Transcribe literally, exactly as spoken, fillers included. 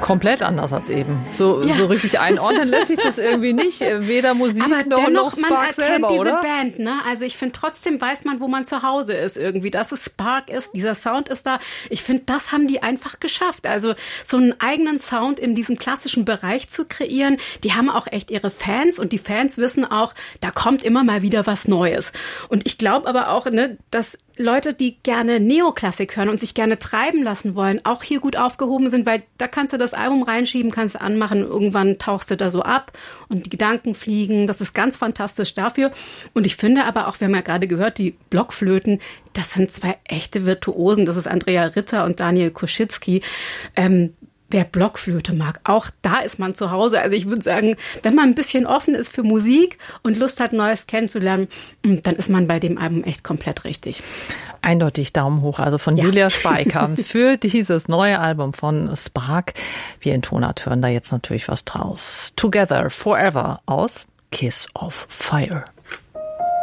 komplett anders als eben. So, ja. so richtig einordnen lässt sich das irgendwie nicht. Weder Musik aber noch, dennoch, noch Spark selber, diese oder? Band, ne? Also ich finde, trotzdem weiß man, wo man zu Hause ist irgendwie. Dass es Spark ist, dieser Sound ist da. Ich finde, das haben die einfach geschafft. Also so einen eigenen Sound in diesem klassischen Bereich zu kreieren. Die haben auch echt ihre Fans und die Fans wissen auch, da kommt immer mal wieder was Neues. Und ich glaube aber auch, ne, dass Leute, die gerne Neoklassik hören und sich gerne treiben lassen wollen, auch hier gut aufgehoben sind, weil da kannst du das Album reinschieben, kannst du anmachen, irgendwann tauchst du da so ab und die Gedanken fliegen. Das ist ganz fantastisch dafür. Und ich finde aber auch, wir haben ja gerade gehört, die Blockflöten, das sind zwei echte Virtuosen. Das ist Andrea Ritter und Daniel Koschitzki. Ähm, Wer Blockflöte mag, auch da ist man zu Hause. Also ich würde sagen, wenn man ein bisschen offen ist für Musik und Lust hat, Neues kennenzulernen, dann ist man bei dem Album echt komplett richtig. Eindeutig Daumen hoch, also von ja. Julia Speicher für dieses neue Album von Spark. Wir in Tonart hören da jetzt natürlich was draus. Together Forever aus Kiss of Fire.